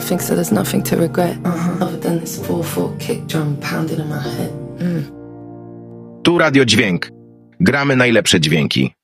nothing, so there's nothing to regret. Other than this 4/4 kick drum pounding in my head. Tu Radio Dźwięk. Gramy najlepsze dźwięki.